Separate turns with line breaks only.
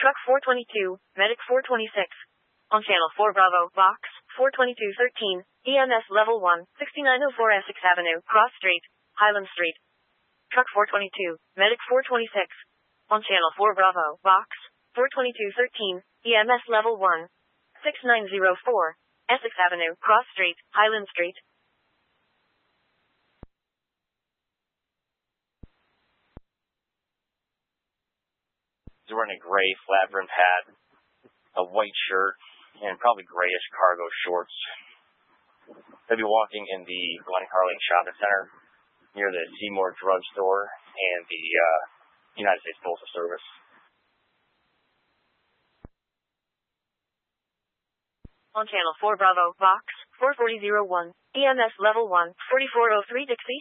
Truck 422, Medic 426. On Channel 4 Bravo, Box 42213, EMS Level 1, 6904 Essex Avenue, Cross Street, Highland Street. Truck 422, Medic 426. On Channel 4 Bravo, Box 42213, EMS Level 1, 6904, Essex Avenue, Cross Street, Highland Street.
He's wearing a gray flat brimmed hat, a white shirt, and probably grayish cargo shorts. He'll be walking in the Glen Carling Shopping Center near the Seymour Drug Store and the United States Postal Service.
On Channel 4 Bravo, Box 44001, EMS Level 1, 4403 Dixie.